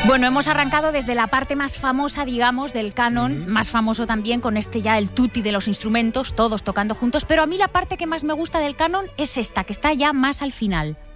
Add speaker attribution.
Speaker 1: Bueno, hemos arrancado desde la parte más famosa, digamos, del canon, más famoso también con ya el tutti de los instrumentos, todos tocando juntos, pero a mí la parte que más me gusta del canon es esta, que está ya más al final.